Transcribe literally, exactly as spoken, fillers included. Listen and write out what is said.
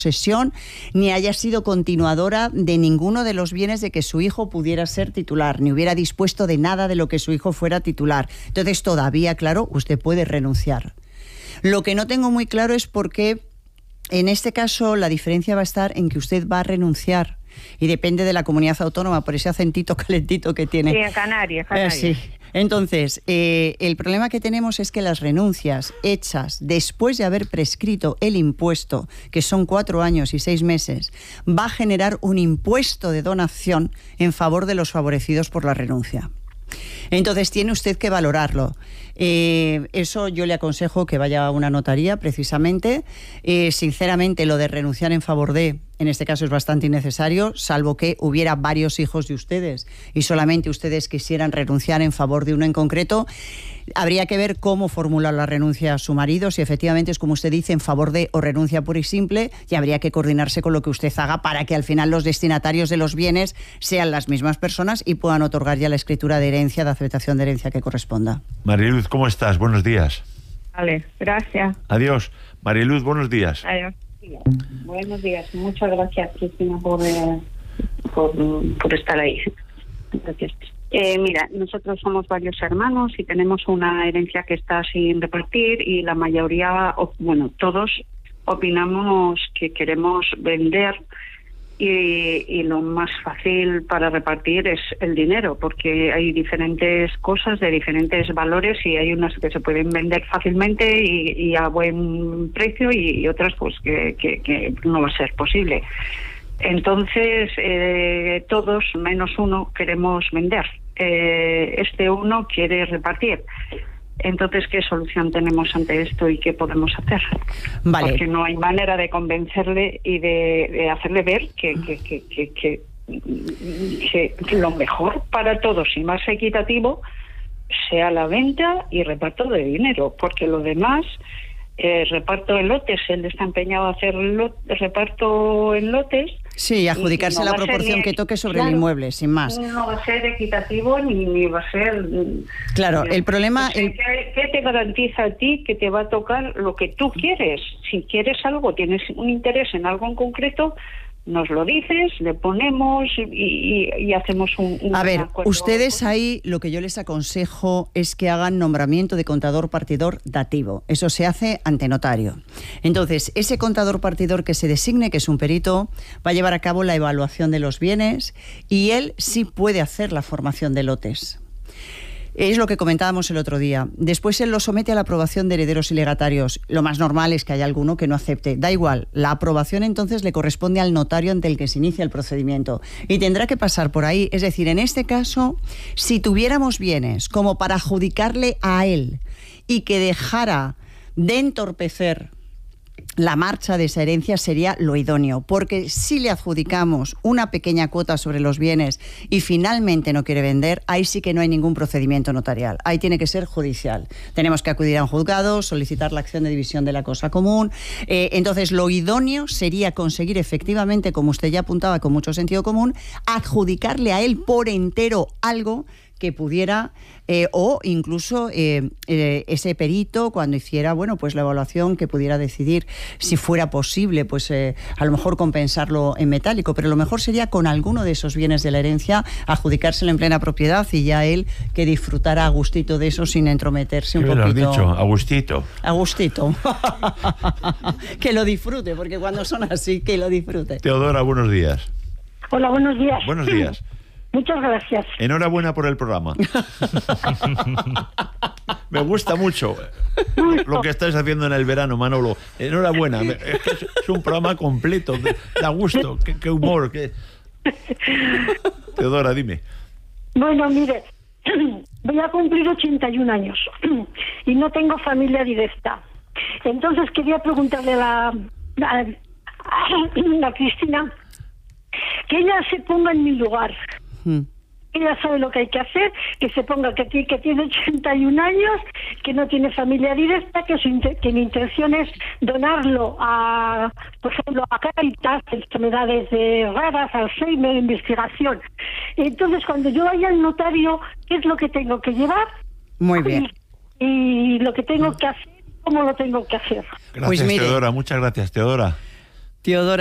posesión ni haya sido continuadora de ninguno de los bienes de que su hijo pudiera ser titular, ni hubiera dispuesto de nada de lo que su hijo fuera titular. Entonces, todavía, claro, usted puede renunciar. Lo que no tengo muy claro es por qué, en este caso, la diferencia va a estar en que usted va a renunciar. Y depende de la comunidad autónoma, por ese acentito calentito que tiene. Sí, en Canarias, Canarias. Eh, sí. Entonces, eh, el problema que tenemos es que las renuncias hechas después de haber prescrito el impuesto, que son cuatro años y seis meses, va a generar un impuesto de donación en favor de los favorecidos por la renuncia. Entonces, tiene usted que valorarlo. Eh, eso yo le aconsejo que vaya a una notaría, precisamente. Eh, sinceramente, lo de renunciar en favor de, en este caso, es bastante innecesario, salvo que hubiera varios hijos de ustedes y solamente ustedes quisieran renunciar en favor de uno en concreto. Habría que ver cómo formular la renuncia a su marido, si efectivamente es como usted dice, en favor de o renuncia pura y simple, y habría que coordinarse con lo que usted haga para que al final los destinatarios de los bienes sean las mismas personas y puedan otorgar ya la escritura de herencia, de aceptación de herencia que corresponda. Mariluz, ¿cómo estás? Buenos días. Vale, gracias. Adiós. Mariluz, buenos días. Adiós. Buenos días. Muchas gracias, Cristina, por, eh, por, por estar ahí. Gracias. Eh, mira, nosotros somos varios hermanos y tenemos una herencia que está sin repartir y la mayoría, bueno, todos opinamos que queremos vender y, y lo más fácil para repartir es el dinero, porque hay diferentes cosas de diferentes valores y hay unas que se pueden vender fácilmente y, y a buen precio y, y otras pues que, que, que no va a ser posible. Entonces, eh, todos, menos uno, queremos vender. Eh, este uno quiere repartir. Entonces, ¿qué solución tenemos ante esto y qué podemos hacer? Vale. Porque no hay manera de convencerle y de, de hacerle ver que, que, que, que, que, que, que lo mejor para todos y más equitativo sea la venta y reparto de dinero, porque lo demás... Eh, reparto en lotes, él está empeñado a hacer lot, reparto en lotes. Sí, adjudicarse no la ni, proporción que toque sobre claro, el inmueble, sin más. No va a ser equitativo ni, ni va a ser... Claro, el problema... O sea, el... ¿qué, ¿Qué te garantiza a ti que te va a tocar lo que tú quieres? Si quieres algo, tienes un interés en algo en concreto, nos lo dices, le ponemos y, y, y hacemos un, un A ver, acuerdo. ustedes ahí lo que yo les aconsejo es que hagan nombramiento de contador partidor dativo. Eso se hace ante notario. Entonces, ese contador partidor que se designe, que es un perito, va a llevar a cabo la evaluación de los bienes y él sí puede hacer la formación de lotes. Es lo que comentábamos el otro día. Después él lo somete a la aprobación de herederos y legatarios. Lo más normal es que haya alguno que no acepte. Da igual, la aprobación entonces le corresponde al notario ante el que se inicia el procedimiento. Y tendrá que pasar por ahí. Es decir, en este caso, si tuviéramos bienes como para adjudicarle a él y que dejara de entorpecer la marcha de esa herencia, sería lo idóneo, porque si le adjudicamos una pequeña cuota sobre los bienes y finalmente no quiere vender, ahí sí que no hay ningún procedimiento notarial, ahí tiene que ser judicial. Tenemos que acudir a un juzgado, solicitar la acción de división de la cosa común. Eh, entonces, lo idóneo sería conseguir efectivamente, como usted ya apuntaba con mucho sentido común, adjudicarle a él por entero algo que pudiera, eh, o incluso eh, eh, ese perito, cuando hiciera, bueno, pues la evaluación, que pudiera decidir si fuera posible, pues eh, a lo mejor compensarlo en metálico, pero lo mejor sería con alguno de esos bienes de la herencia adjudicárselo en plena propiedad y ya él que disfrutara a gustito de eso sin entrometerse un ¿Qué poquito. me lo has dicho? A gustito. A gustito. Que lo disfrute, porque cuando son así, que lo disfrute. Teodora, buenos días. Hola, buenos días. Buenos días. Muchas gracias. Enhorabuena por el programa. Me gusta mucho lo que estáis haciendo en el verano, Manolo. Enhorabuena. Es que es un programa completo. Da gusto. Qué, qué humor. Qué... Teodora, dime. Bueno, mire, voy a cumplir ochenta y un años y no tengo familia directa. Entonces quería preguntarle a la, a, a la Cristina que ella se ponga en mi lugar. Hmm. Ella sabe lo que hay que hacer, que se ponga que, que tiene ochenta y un años, que no tiene familia directa, que, su, que mi intención es donarlo a, por ejemplo, a Cáritas, enfermedades de raras, Alzheimer, investigación. Entonces, cuando yo vaya al notario, ¿qué es lo que tengo que llevar? Muy bien. Y, y lo que tengo que hacer, ¿cómo lo tengo que hacer? Gracias, pues mire, Teodora. Muchas gracias, Teodora. Teodora.